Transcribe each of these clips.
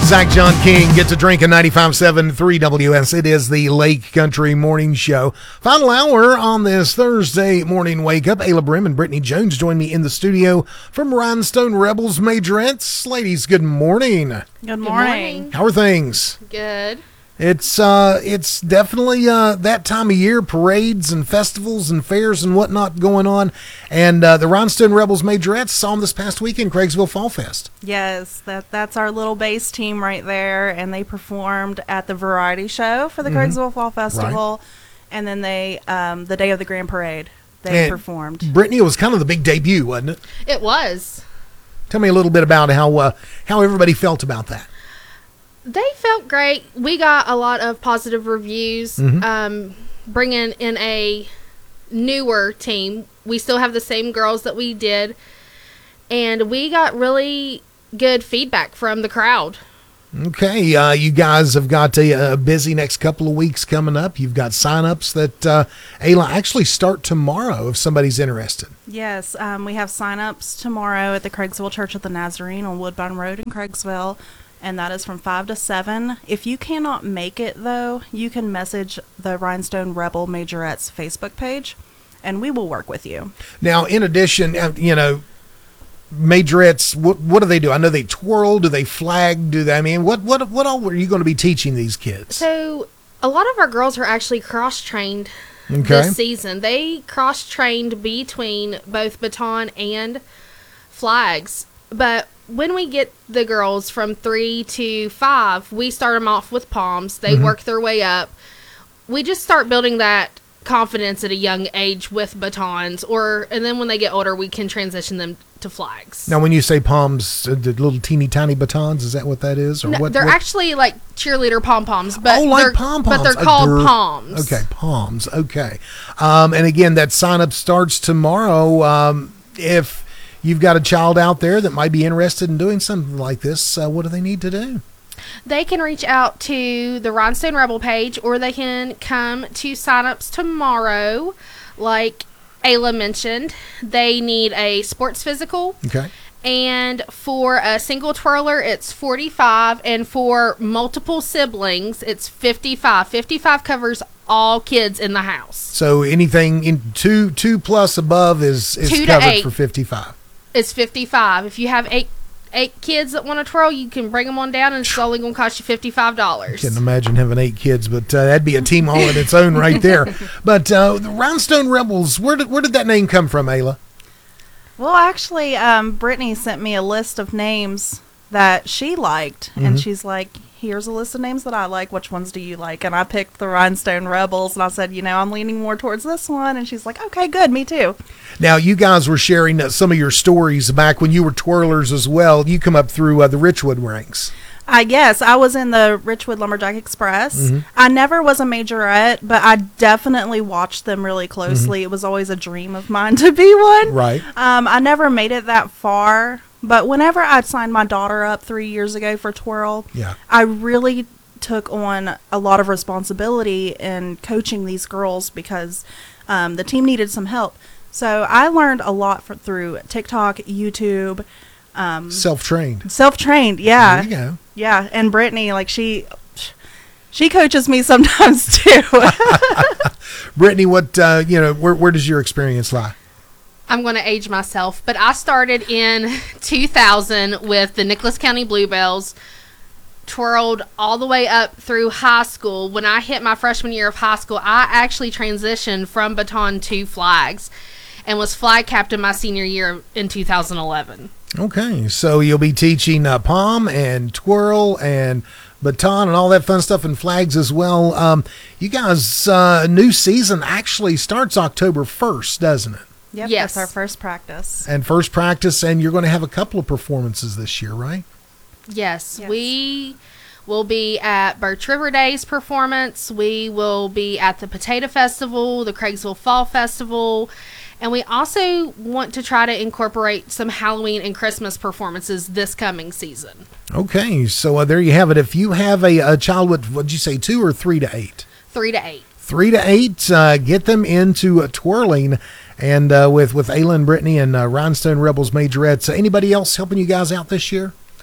Zach John King gets a drink at 95.7 3WS. It is the Lake Country Morning Show. Final hour on this Thursday morning wake up. Ayla Brim and Brittany Jones join me in the studio from Rhinestone Rebels Majorettes. Ladies, good morning. Good morning. How are things? Good. It's definitely that time of year, parades and festivals and fairs and whatnot going on. And the Rhinestone Rebels Majorettes saw them this past weekend, Craigsville Fall Fest. Yes, that's our little bass team right there, and they performed at the variety show for the Craigsville Fall Festival, right. And then they the day of the Grand Parade they performed. Brittany, it was kind of the big debut, wasn't it? It was. Tell me a little bit about how everybody felt about that. They felt great. We got a lot of positive reviews. Bringing in a newer team. We still have the same girls that we did. And we got really good feedback from the crowd. Okay. You guys have got a busy next couple of weeks coming up. You've got sign-ups that, Ayla, actually start tomorrow if somebody's interested. Yes. We have sign-ups tomorrow at the Craigsville Church of the Nazarene on Woodbine Road in Craigsville. And that is from 5 to 7. If you cannot make it, though, you can message the Rhinestone Rebel Majorettes Facebook page, and we will work with you. Now, in addition, Majorettes, what do they do? I know they twirl. Do they flag? What all are you going to be teaching these kids? So, a lot of our girls are actually cross-trained this season. They cross-trained between both baton and flags, but when we get the girls from 3 to 5, we start them off with palms. They work their way up. We just start building that confidence at a young age with batons, and then when they get older, we can transition them to flags. Now, when you say palms, the little teeny tiny batons, is that what that is? Or no, they're actually like cheerleader pom-poms, but pom-poms. But they're called palms. Okay, palms. Okay. And again, that sign-up starts tomorrow. If you've got a child out there that might be interested in doing something like this, what do they need to do? They can reach out to the Rhinestone Rebel page, or they can come to sign-ups tomorrow. Like Ayla mentioned, they need a sports physical. Okay. And for a single twirler, it's $45, and for multiple siblings, it's $55. $55 covers all kids in the house. So anything in two plus above is covered for $55. It's $55. If you have eight kids that want to twirl, you can bring them on down, and it's only going to cost you $55. I can't imagine having 8 kids, but that'd be a team all in its own right there. But the Rhinestone Rebels, where did that name come from, Ayla? Well, actually, Brittany sent me a list of names that she liked, and she's like, here's a list of names that I like. Which ones do you like? And I picked the Rhinestone Rebels, and I said, I'm leaning more towards this one. And she's like, okay, good, me too. Now, you guys were sharing some of your stories back when you were twirlers as well. You come up through the Richwood ranks. Yes, I was in the Richwood Lumberjack Express. I never was a majorette, but I definitely watched them really closely. It was always a dream of mine to be one. Right. I never made it that far, but whenever I signed my daughter up 3 years ago for twirl, I really took on a lot of responsibility in coaching these girls because the team needed some help. So I learned a lot through TikTok, YouTube. Self-trained, yeah. There you go. Yeah, and Brittany, like she coaches me sometimes too. Brittany, what where does your experience lie? I'm going to age myself, but I started in 2000 with the Nicholas County Bluebells, twirled all the way up through high school. When I hit my freshman year of high school, I actually transitioned from baton to flags and was flag captain my senior year in 2011. Okay, so you'll be teaching pom and twirl and baton and all that fun stuff and flags as well. You guys, new season actually starts October 1st, doesn't it? Yep, yes. That's our first practice. And you're going to have a couple of performances this year, right? Yes. We will be at Birch River Days performance. We will be at the Potato Festival, the Craigsville Fall Festival, and we also want to try to incorporate some Halloween and Christmas performances this coming season. Okay, so there you have it. If you have a child with, what'd you say, 2 or 3 to 8? 3 to 8. 3 to 8, get them into twirling, and with Ayla and Brittany and Rhinestone Rebels Majorettes. Anybody else helping you guys out this year?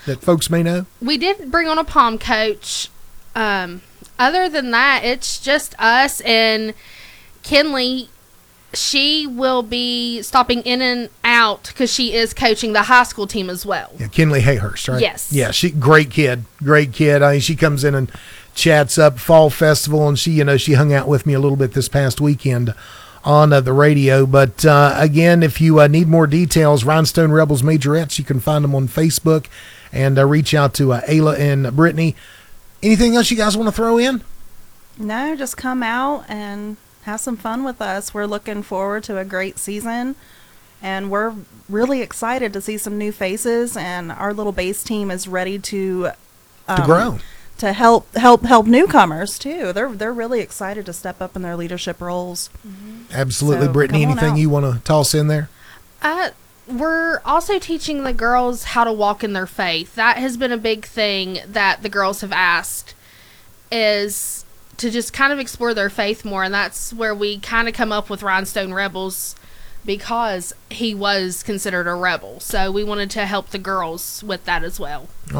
that folks may know? We did bring on a pom coach. Other than that, it's just us and Kinley. She will be stopping in and out because she is coaching the high school team as well. Yeah, Kinley Hayhurst, right? Yes. Yeah, great kid. I mean, she comes in and chats up Fall Festival, and she hung out with me a little bit this past weekend on the radio. But again, if you need more details, Rhinestone Rebels Majorettes, you can find them on Facebook and reach out to Ayla and Brittany. Anything else you guys want to throw in? No, just come out and have some fun with us. We're looking forward to a great season, and we're really excited to see some new faces, and our little base team is ready to grow, to help newcomers too. They're really excited to step up in their leadership roles. Mm-hmm. Absolutely. So, Brittany, anything out. You want to toss in there? We're also teaching the girls how to walk in their faith. That has been a big thing that the girls have asked, is to just kind of explore their faith more, and that's where we kind of come up with Rhinestone Rebels, because he was considered a rebel. So we wanted to help the girls with that as well.